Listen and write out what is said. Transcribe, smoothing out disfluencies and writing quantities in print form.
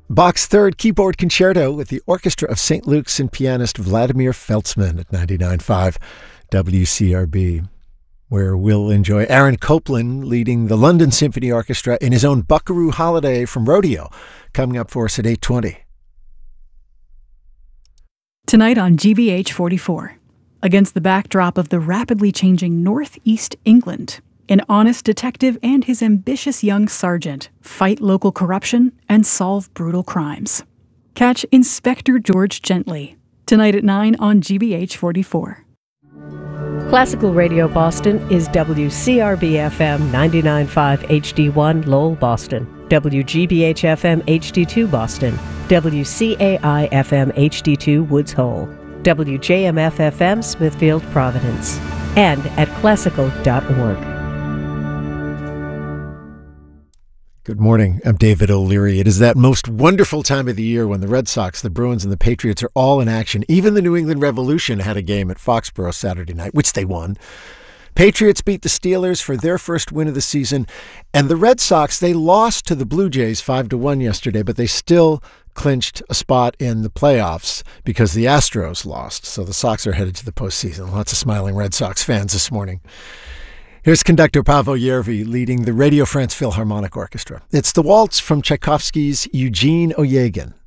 Bach's Third Keyboard Concerto with the Orchestra of St. Luke's and pianist Vladimir Feltzman at 99.5 WCRB, where we'll enjoy Aaron Copland leading the London Symphony Orchestra in his own Buckaroo Holiday from Rodeo, coming up for us at 8:20. Tonight on GBH 44, against the backdrop of the rapidly changing Northeast England, an honest detective and his ambitious young sergeant fight local corruption and solve brutal crimes. Catch Inspector George Gently, tonight at 9 on GBH 44. Classical Radio Boston is WCRB-FM 99.5 HD1 Lowell, Boston, WGBH-FM HD2 Boston, WCAI-FM HD2 Woods Hole, WJMF-FM Smithfield, Providence, and at classical.org. Good morning. I'm David O'Leary. It is that most wonderful time of the year when the Red Sox, the Bruins, and the Patriots are all in action. Even the New England Revolution had a game at Foxborough Saturday night, which they won. Patriots beat the Steelers for their first win of the season. And the Red Sox, they lost to the Blue Jays 5-1 yesterday, but they still clinched a spot in the playoffs because the Astros lost. So the Sox are headed to the postseason. Lots of smiling Red Sox fans this morning. Here's conductor Paavo Järvi leading the Radio France Philharmonic Orchestra. It's the waltz from Tchaikovsky's Eugene Onegin.